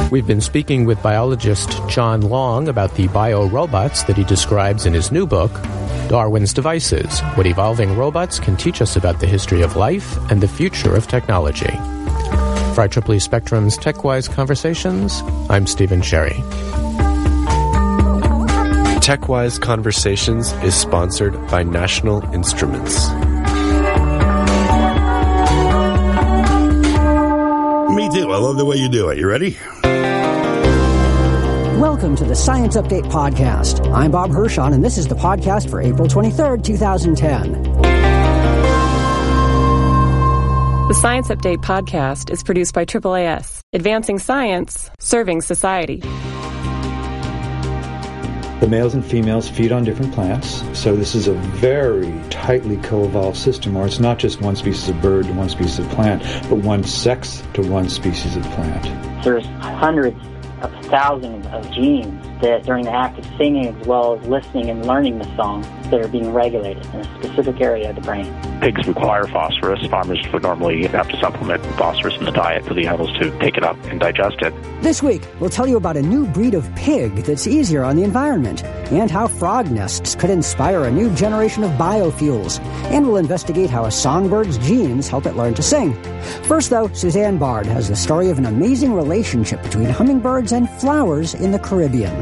We've been speaking with biologist John Long about the biorobots that he describes in his new book, Darwin's Devices, What Evolving Robots Can Teach Us About the History of Life and the Future of Technology. For IEEE Spectrum's TechWise Conversations, I'm Stephen Sherry. TechWise Conversations is sponsored by National Instruments. Me too. I love the way you do it. You ready? Welcome to the Science Update Podcast. I'm Bob Hirschon, and this is the podcast for April 23rd, 2010. The Science Update Podcast is produced by AAAS, advancing science, serving society. The males and females feed on different plants, so this is a very tightly co-evolved system where it's not just one species of bird to one species of plant, but one sex to one species of plant. There's hundreds of thousands of genes that during the act of singing as well as listening and learning the song that are being regulated in a specific area of the brain. Pigs require phosphorus. Farmers would normally have to supplement phosphorus in the diet for the animals to take it up and digest it. This week, we'll tell you about a new breed of pig that's easier on the environment, and how frog nests could inspire a new generation of biofuels. And we'll investigate how a songbird's genes help it learn to sing. First, though, Suzanne Bard has the story of an amazing relationship between hummingbirds and flowers in the Caribbean.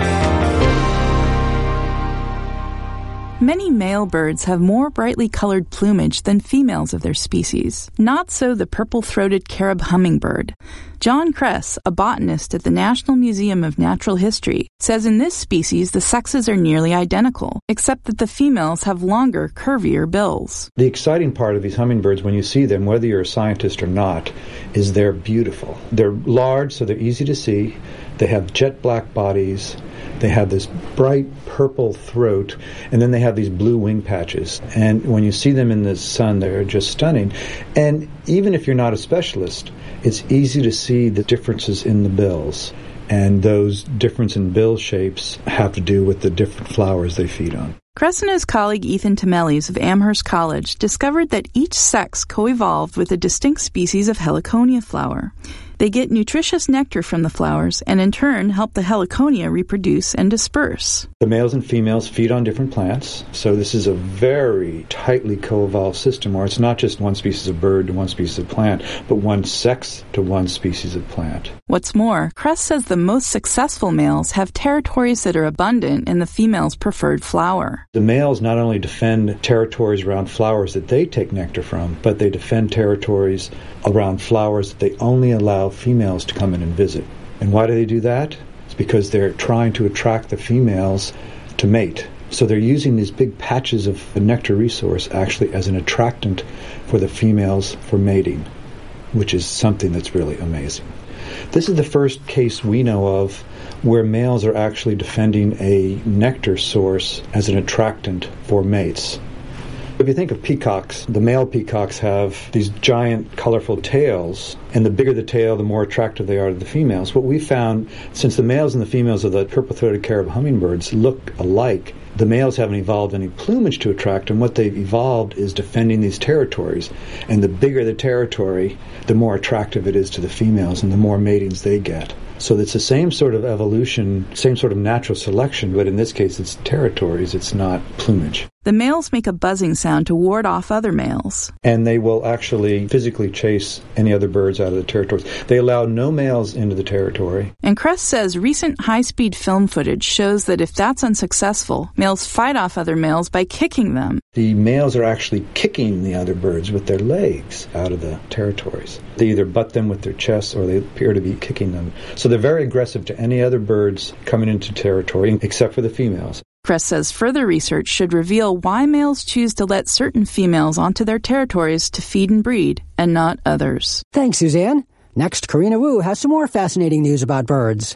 Many male birds have more brightly colored plumage than females of their species. Not so the purple-throated Carib hummingbird. John Kress, a botanist at the National Museum of Natural History, says in this species the sexes are nearly identical, except that the females have longer, curvier bills. The exciting part of these hummingbirds, when you see them, whether you're a scientist or not, is they're beautiful. They're large, so they're easy to see. They have jet black bodies. They have this bright purple throat, and then they have these blue wing patches. And when you see them in the sun, they're just stunning. And even if you're not a specialist, it's easy to see the differences in the bills. And those difference in bill shapes have to do with the different flowers they feed on. Kress and his colleague Ethan Temeles of Amherst College discovered that each sex co-evolved with a distinct species of heliconia flower. They get nutritious nectar from the flowers and in turn help the heliconia reproduce and disperse. The males and females feed on different plants, so this is a very tightly co-evolved system where it's not just one species of bird to one species of plant, but one sex to one species of plant. What's more, Kress says the most successful males have territories that are abundant in the female's preferred flower. The males not only defend territories around flowers that they take nectar from, but they defend territories around flowers that they only allow females to come in and visit. And why do they do that? It's because they're trying to attract the females to mate. So they're using these big patches of the nectar resource actually as an attractant for the females for mating, which is something that's really amazing. This is the first case we know of where males are actually defending a nectar source as an attractant for mates. If you think of peacocks, the male peacocks have these giant colorful tails, and the bigger the tail, the more attractive they are to the females. What we found, since the males and the females of the purple-throated Carib hummingbirds look alike, the males haven't evolved any plumage to attract them. What they've evolved is defending these territories. And the bigger the territory, the more attractive it is to the females and the more matings they get. So it's the same sort of evolution, same sort of natural selection, but in this case it's territories, it's not plumage. The males make a buzzing sound to ward off other males. And they will actually physically chase any other birds out of the territories. They allow no males into the territory. And Kress says recent high-speed film footage shows that if that's unsuccessful, males fight off other males by kicking them. The males are actually kicking the other birds with their legs out of the territories. They either butt them with their chests or they appear to be kicking them. So they're very aggressive to any other birds coming into territory, except for the females. Kress says further research should reveal why males choose to let certain females onto their territories to feed and breed, and not others. Thanks, Suzanne. Next, Karina Wu has some more fascinating news about birds.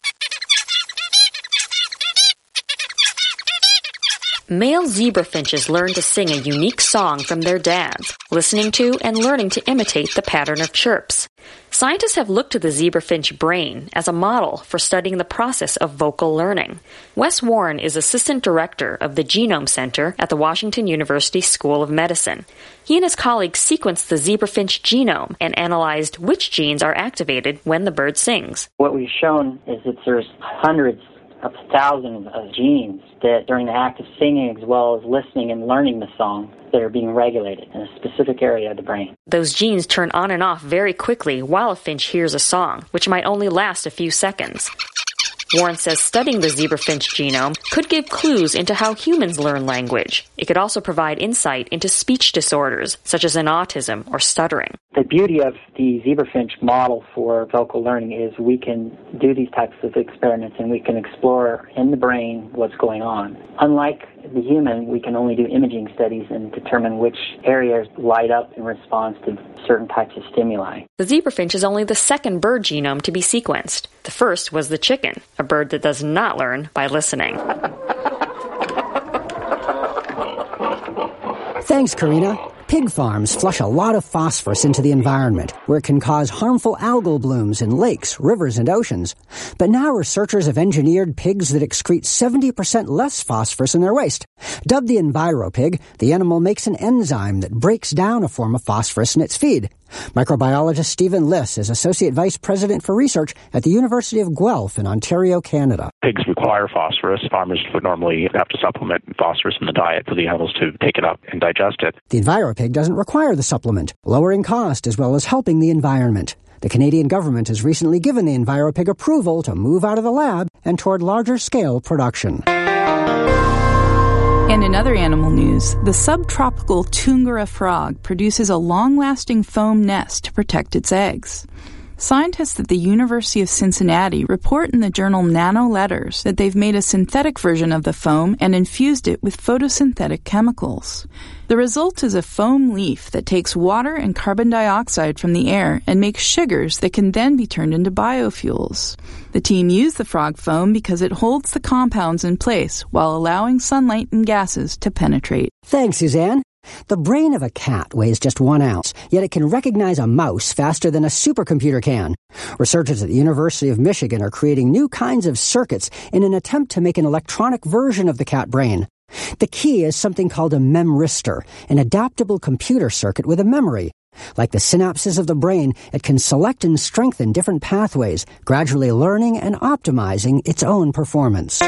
Male zebra finches learn to sing a unique song from their dads, listening to and learning to imitate the pattern of chirps. Scientists have looked to the zebrafinch brain as a model for studying the process of vocal learning. Wes Warren is assistant director of the Genome Center at the Washington University School of Medicine. He and his colleagues sequenced the zebrafinch genome and analyzed which genes are activated when the bird sings. What we've shown is that there's hundreds of thousands of genes that during the act of singing as well as listening and learning the song that are being regulated in a specific area of the brain. Those genes turn on and off very quickly while a finch hears a song, which might only last a few seconds. Warren says studying the zebrafinch genome could give clues into how humans learn language. It could also provide insight into speech disorders, such as autism or stuttering. The beauty of the zebrafinch model for vocal learning is we can do these types of experiments and we can explore in the brain what's going on. Unlike the human, we can only do imaging studies and determine which areas light up in response to certain types of stimuli. The zebrafinch is only the second bird genome to be sequenced. The first was the chicken, a bird that does not learn by listening. Thanks, Karina. Pig farms flush a lot of phosphorus into the environment, where it can cause harmful algal blooms in lakes, rivers, and oceans. But now researchers have engineered pigs that excrete 70% less phosphorus in their waste. Dubbed the EnviroPig, the animal makes an enzyme that breaks down a form of phosphorus in its feed. Microbiologist Stephen Liss is Associate Vice President for Research at the University of Guelph in Ontario, Canada. Pigs require phosphorus. Farmers would normally have to supplement phosphorus in the diet for the animals to take it up and digest it. The EnviroPig doesn't require the supplement, lowering cost as well as helping the environment. The Canadian government has recently given the EnviroPig approval to move out of the lab and toward larger-scale production. And in other animal news, the subtropical Tungara frog produces a long-lasting foam nest to protect its eggs. Scientists at the University of Cincinnati report in the journal Nanoletters that they've made a synthetic version of the foam and infused it with photosynthetic chemicals. The result is a foam leaf that takes water and carbon dioxide from the air and makes sugars that can then be turned into biofuels. The team used the frog foam because it holds the compounds in place while allowing sunlight and gases to penetrate. Thanks, Suzanne. The brain of a cat weighs just 1 ounce, yet it can recognize a mouse faster than a supercomputer can. Researchers at the University of Michigan are creating new kinds of circuits in an attempt to make an electronic version of the cat brain. The key is something called a memristor, an adaptable computer circuit with a memory. Like the synapses of the brain, it can select and strengthen different pathways, gradually learning and optimizing its own performance.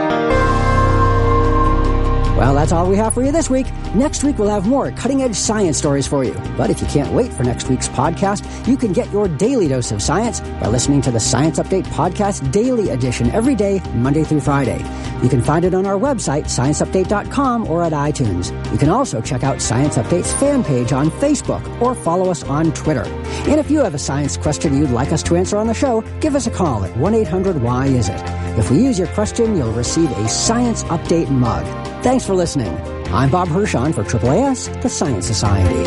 Well, that's all we have for you this week. Next week, we'll have more cutting-edge science stories for you. But if you can't wait for next week's podcast, you can get your daily dose of science by listening to the Science Update Podcast Daily Edition every day, Monday through Friday. You can find it on our website, scienceupdate.com, or at iTunes. You can also check out Science Update's fan page on Facebook or follow us on Twitter. And if you have a science question you'd like us to answer on the show, give us a call at 1-800-WHY-IS-IT. If we use your question, you'll receive a Science Update mug. Thanks for listening. I'm Bob Hirshon for AAAS, the Science Society.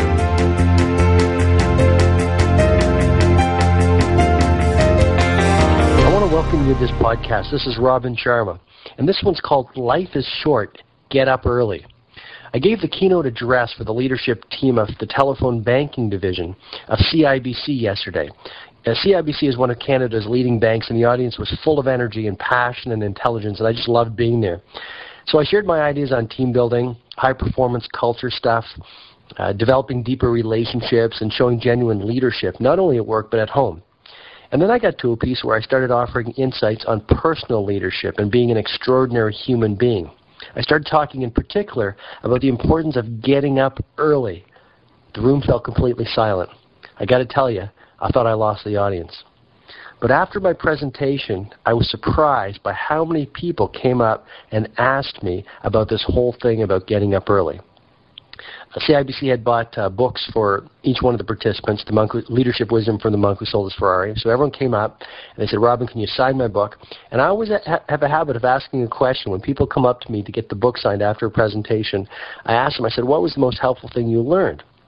I want to welcome you to this podcast. This is Robin Sharma, and this one's called Life is Short, Get Up Early. I gave the keynote address for the leadership team of the telephone banking division of CIBC yesterday. CIBC is one of Canada's leading banks, and the audience was full of energy and passion and intelligence, and I just loved being there. So I shared my ideas on team building, high-performance culture stuff, developing deeper relationships, and showing genuine leadership, not only at work but at home. And then I got to a piece where I started offering insights on personal leadership and being an extraordinary human being. I started talking in particular about the importance of getting up early. The room fell completely silent. I got to tell you, I thought I lost the audience. But after my presentation, I was surprised by how many people came up and asked me about this whole thing about getting up early. CIBC had bought books for each one of the participants, the monk, Leadership Wisdom from the Monk Who Sold His Ferrari. So everyone came up, and they said, Robin, can you sign my book? And I always have a habit of asking a question. When people come up to me to get the book signed after a presentation, I ask them, I said, what was the most helpful thing you learned?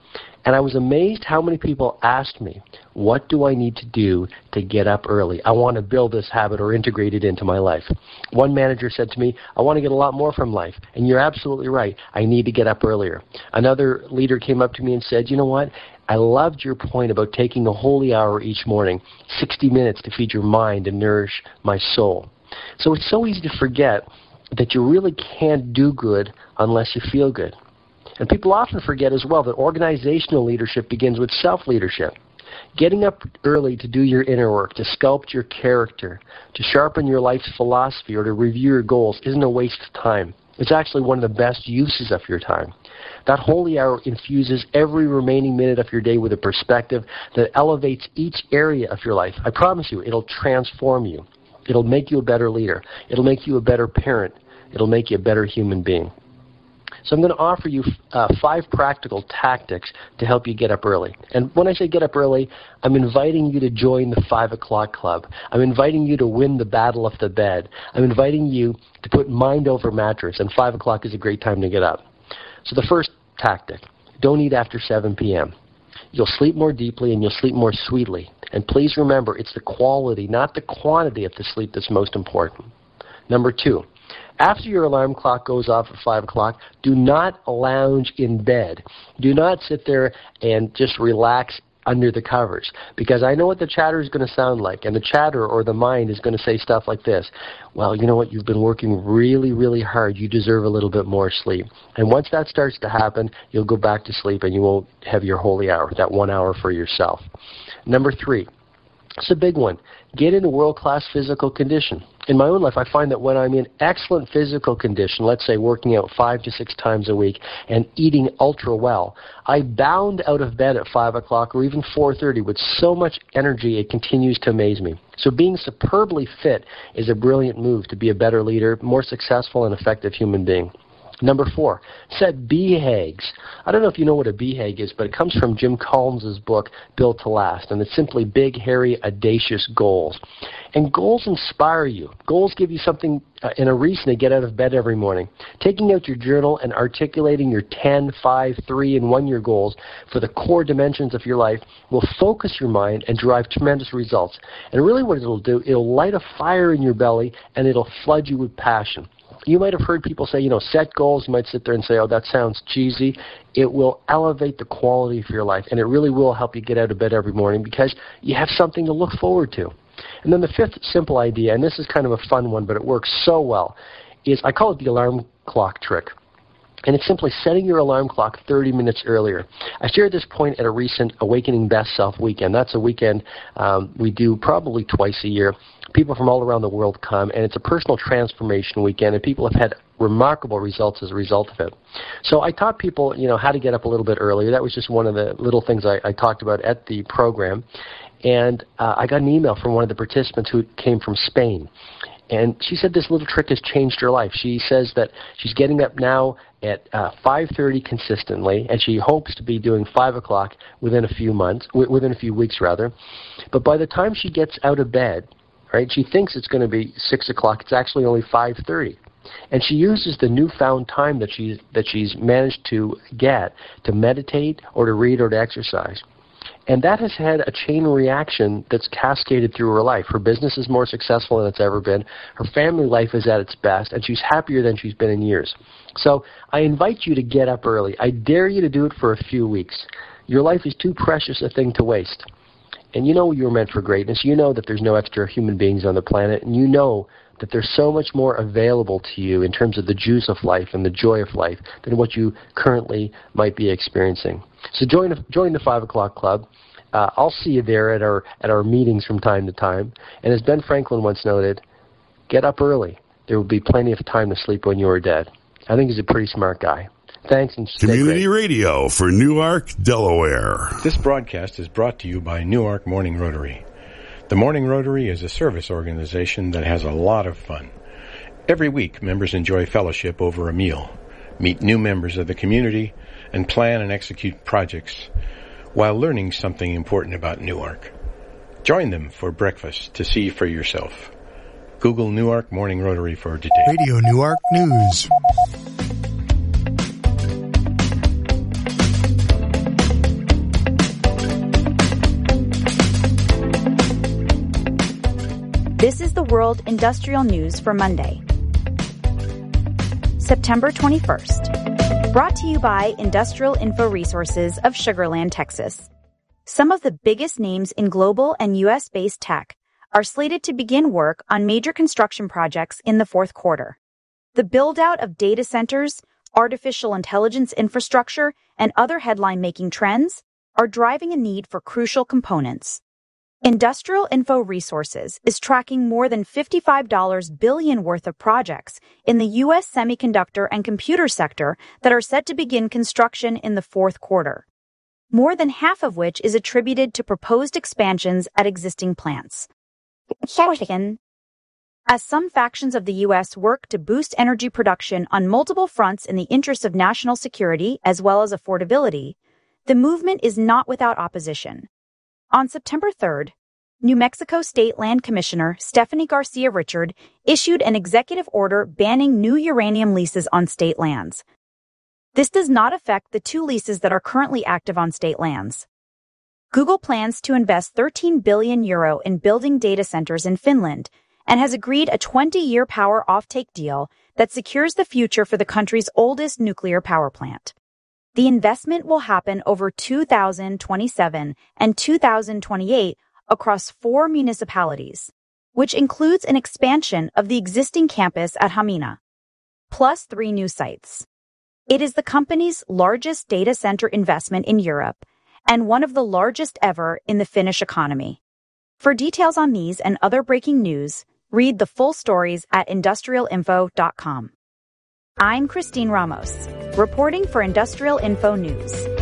And I was amazed how many people asked me, what do I need to do to get up early? I want to build this habit or integrate it into my life. One manager said to me, I want to get a lot more from life. And you're absolutely right. I need to get up earlier. Another leader came up to me and said, you know what? I loved your point about taking a holy hour each morning, 60 minutes to feed your mind and nourish my soul. So it's so easy to forget that you really can't do good unless you feel good. And people often forget as well that organizational leadership begins with self-leadership. Getting up early to do your inner work, to sculpt your character, to sharpen your life's philosophy, or to review your goals isn't a waste of time. It's actually one of the best uses of your time. That holy hour infuses every remaining minute of your day with a perspective that elevates each area of your life. I promise you, it'll transform you. It'll make you a better leader. It'll make you a better parent. It'll make you a better human being. So I'm going to offer you 5 practical tactics to help you get up early. And when I say get up early, I'm inviting you to join the 5 o'clock club. I'm inviting you to win the battle of the bed. I'm inviting you to put mind over mattress, and 5 o'clock is a great time to get up. So the first tactic, don't eat after 7 p.m. You'll sleep more deeply and you'll sleep more sweetly. And please remember, it's the quality, not the quantity of the sleep that's most important. Number 2, after your alarm clock goes off at 5 o'clock, do not lounge in bed. Do not sit there and just relax under the covers, because I know what the chatter is going to sound like, and the chatter or the mind is going to say stuff like this. Well, you know what? You've been working really, really hard. You deserve a little bit more sleep. And once that starts to happen, you'll go back to sleep and you won't have your holy hour, that 1 hour for yourself. Number 3. It's a big one. Get in a world-class physical condition. In my own life, I find that when I'm in excellent physical condition, let's say working out 5 to 6 times a week and eating ultra well, I bound out of bed at 5 o'clock or even 4:30 with so much energy it continues to amaze me. So being superbly fit is a brilliant move to be a better leader, more successful and effective human being. Number 4, set BHAGs. I don't know if you know what a BHAG is, but it comes from Jim Collins' book, Built to Last, and it's simply big, hairy, audacious goals. And goals inspire you. Goals give you something and a reason to get out of bed every morning. Taking out your journal and articulating your 10, 5, 3, and 1-year goals for the core dimensions of your life will focus your mind and drive tremendous results. And really what it'll do, it'll light a fire in your belly and it'll flood you with passion. You might have heard people say, set goals. You might sit there and say, oh, that sounds cheesy. It will elevate the quality of your life, and it really will help you get out of bed every morning because you have something to look forward to. And then the 5th simple idea, and this is kind of a fun one, but it works so well, is I call it the alarm clock trick. And it's simply setting your alarm clock 30 minutes earlier. I shared this point at a recent Awakening Best Self weekend. That's a weekend we do probably twice a year. People from all around the world come, and it's a personal transformation weekend, and people have had remarkable results as a result of it. So I taught people, how to get up a little bit earlier. That was just one of the little things I talked about at the program. And I got an email from one of the participants who came from Spain. And she said this little trick has changed her life. She says that she's getting up now at 5:30 consistently, and she hopes to be doing 5 o'clock within a few weeks. But by the time she gets out of bed, right, she thinks it's going to be 6 o'clock. It's actually only 5:30. And she uses the newfound time that she's managed to get to meditate or to read or to exercise. And that has had a chain reaction that's cascaded through her life. Her business is more successful than it's ever been. Her family life is at its best, and she's happier than she's been in years. So I invite you to get up early. I dare you to do it for a few weeks. Your life is too precious a thing to waste. And you know you're meant for greatness. You know that there's no extra human beings on the planet, and you know that there's so much more available to you in terms of the juice of life and the joy of life than what you currently might be experiencing. So join the 5 o'clock club. I'll see you there at our meetings from time to time. And as Ben Franklin once noted, get up early. There will be plenty of time to sleep when you are dead. I think he's a pretty smart guy. Thanks, and stay Community great. Radio for Newark, Delaware. This broadcast is brought to you by Newark Morning Rotary. The Morning Rotary is a service organization that has a lot of fun. Every week, members enjoy fellowship over a meal, meet new members of the community, and plan and execute projects while learning something important about Newark. Join them for breakfast to see for yourself. Google Newark Morning Rotary for details. Radio Newark News. This is the World Industrial News for Monday, September 21st. Brought to you by Industrial Info Resources of Sugar Land, Texas. Some of the biggest names in global and U.S.-based tech are slated to begin work on major construction projects in the fourth quarter. The build-out of data centers, artificial intelligence infrastructure, and other headline-making trends are driving a need for crucial components. Industrial Info Resources is tracking more than $55 billion worth of projects in the U.S. semiconductor and computer sector that are set to begin construction in the fourth quarter, more than half of which is attributed to proposed expansions at existing plants. As some factions of the U.S. work to boost energy production on multiple fronts in the interest of national security as well as affordability, the movement is not without opposition. On September 3rd, New Mexico State Land Commissioner Stephanie Garcia Richard issued an executive order banning new uranium leases on state lands. This does not affect the 2 leases that are currently active on state lands. Google plans to invest €13 billion in building data centers in Finland and has agreed a 20-year power offtake deal that secures the future for the country's oldest nuclear power plant. The investment will happen over 2027 and 2028 across 4 municipalities, which includes an expansion of the existing campus at Hamina, plus 3 new sites. It is the company's largest data center investment in Europe and one of the largest ever in the Finnish economy. For details on these and other breaking news, read the full stories at industrialinfo.com. I'm Christine Ramos, reporting for Industrial Info News.